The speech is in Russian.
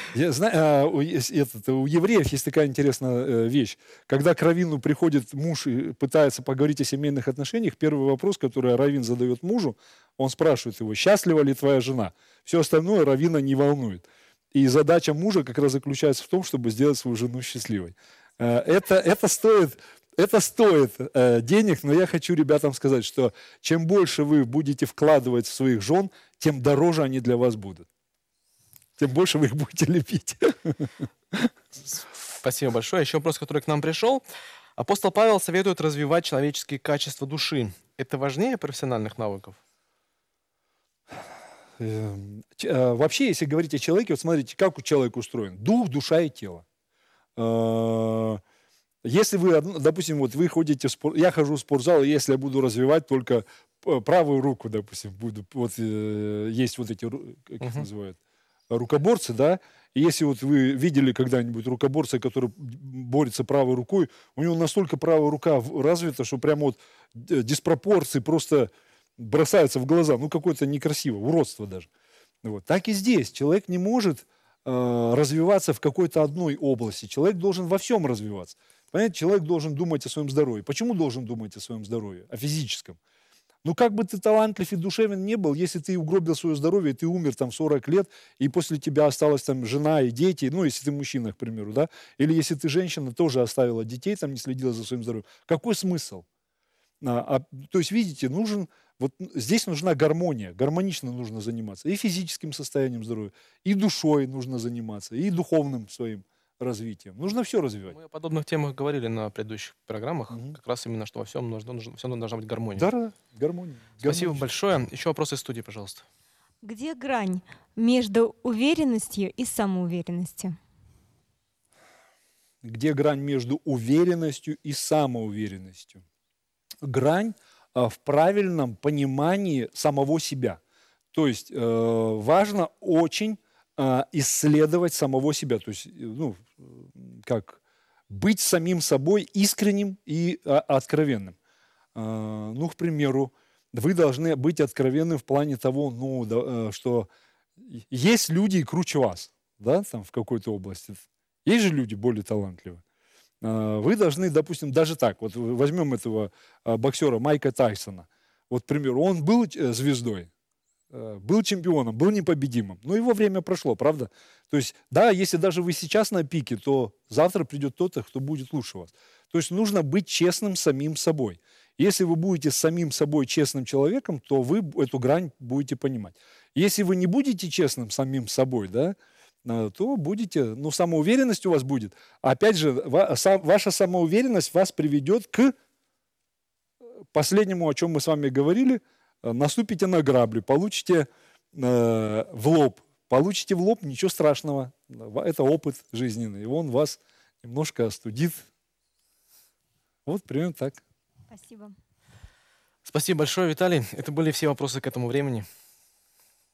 Я знаю, у евреев есть такая интересная вещь. Когда к раввину приходит муж и пытается поговорить о семейных отношениях, первый вопрос, который раввин задает мужу, он спрашивает его: счастлива ли твоя жена? Все остальное раввина не волнует. И задача мужа как раз заключается в том, чтобы сделать свою жену счастливой. Это стоит, денег, но я хочу ребятам сказать, что чем больше вы будете вкладывать в своих жен, тем дороже они для вас будут. Тем больше вы их будете любить. Спасибо большое. Еще вопрос, который к нам пришел. Апостол Павел советует развивать человеческие качества души. Это важнее профессиональных навыков? Вообще, если говорить о человеке, вот смотрите, как у человека устроен. Дух, душа и тело. Если вы, допустим, вот вы ходите в спорт, я хожу в спортзал, и если я буду развивать только правую руку, допустим, буду, вот есть вот эти, как их называют, рукоборцы, да, и если вот вы видели когда-нибудь рукоборца, который борется правой рукой, у него настолько правая рука развита, что прямо вот диспропорции просто бросаются в глаза, ну какое-то некрасиво, уродство даже. Вот. Так и здесь. Человек не может развиваться в какой-то одной области. Человек должен во всем развиваться. Понимаете, человек должен думать о своем здоровье. Почему должен думать о своем здоровье? О физическом. Ну, как бы ты талантлив и душевен не был, если ты угробил свое здоровье, ты умер там 40 лет, и после тебя осталась там жена и дети, ну, если ты мужчина, к примеру, да, или если ты женщина, тоже оставила детей, там, не следила за своим здоровьем. Какой смысл? То есть, видите, вот здесь нужна гармония, гармонично нужно заниматься. И физическим состоянием здоровья, и душой нужно заниматься, и духовным своим развитием. Нужно все развивать. Мы о подобных темах говорили на предыдущих программах. Мгм. Как раз именно, что во всем должна быть гармония. Да, гармония. Спасибо Гармонично. большое. Еще вопрос из студии, пожалуйста. Где грань между уверенностью и самоуверенностью? Где грань между уверенностью и самоуверенностью? Грань в правильном понимании самого себя. То есть важно очень исследовать самого себя. То есть, как быть самим собой искренним и откровенным. Ну, к примеру, вы должны быть откровенным в плане того, что есть люди круче вас, да, там в какой-то области. Есть же люди более талантливые. Вы должны, допустим, даже так, вот возьмем этого боксера Майка Тайсона. Вот, к примеру, он был звездой, был чемпионом, был непобедимым. Но его время прошло, правда? То есть, да, если даже вы сейчас на пике, то завтра придет кто-то, кто будет лучше вас. То есть нужно быть честным самим собой. Если вы будете с самим собой честным человеком, то вы эту грань будете понимать. Если вы не будете честным самим собой, да, то будете, самоуверенность у вас будет. Опять же, ваша самоуверенность вас приведет к последнему, о чем мы с вами говорили, наступите на грабли, получите в лоб. Получите в лоб, ничего страшного. Это опыт жизненный. И он вас немножко остудит. Вот примерно так. Спасибо. Спасибо большое, Виталий. Это были все вопросы к этому времени.